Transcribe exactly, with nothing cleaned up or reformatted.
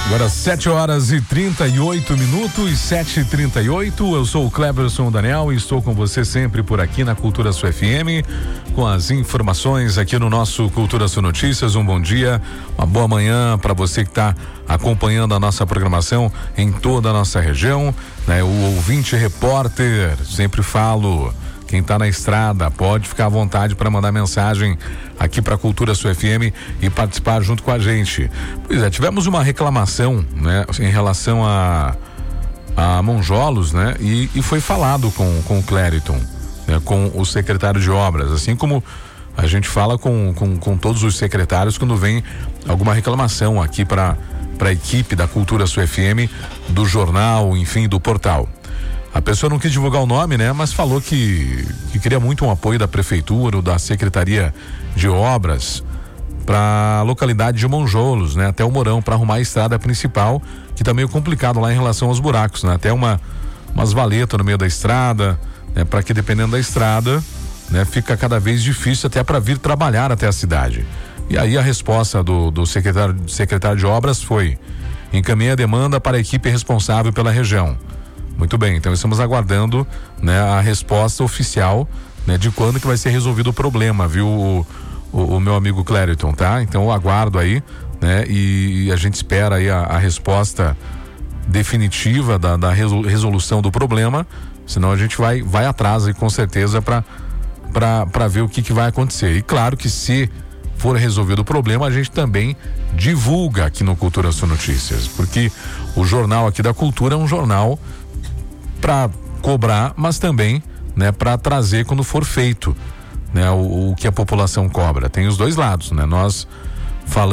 Agora sete horas e trinta e oito minutos, sete e trinta e oito. Eu sou o Cleberson Daniel e estou com você sempre por aqui na Cultura Sul F M, com as informações aqui no nosso Cultura Sul Notícias. Um bom dia, uma boa manhã para você que está acompanhando a nossa programação em toda a nossa região, né? O ouvinte repórter, sempre falo. Quem está na estrada pode ficar à vontade para mandar mensagem aqui para a Cultura Sul F M e participar junto com a gente. Pois é, tivemos uma reclamação, né, em relação a, a Monjolos, né, e, e foi falado com, com o Clériton, né, com o secretário de obras, assim como a gente fala com, com, com todos os secretários quando vem alguma reclamação aqui para para a equipe da Cultura Sul F M, do jornal, enfim, do portal. A pessoa não quis divulgar o nome, né? Mas falou que, que queria muito um apoio da prefeitura ou da Secretaria de Obras para a localidade de Monjolos, né? Até o Mourão, para arrumar a estrada principal, que tá meio complicado lá em relação aos buracos, né? Até uma, umas valetas no meio da estrada, né? Para que dependendo da estrada, né? Fica cada vez difícil até para vir trabalhar até a cidade. E aí a resposta do, do secretário, secretário de Obras foi: encaminhe a demanda para a equipe responsável pela região. Muito bem, então estamos aguardando, né, a resposta oficial, né, de quando que vai ser resolvido o problema, viu, o, o, o meu amigo Clériton, tá? Então eu aguardo aí, né, e, e a gente espera aí a, a resposta definitiva da, da resolução do problema, senão a gente vai, vai atrás aí com certeza para para para ver o que que vai acontecer. E claro que se for resolvido o problema, a gente também divulga aqui no Cultura Sul Notícias, porque o jornal aqui da Cultura é um jornal para cobrar, mas também, né, para trazer quando for feito, né, o, o que a população cobra. Tem os dois lados, né? Nós falamos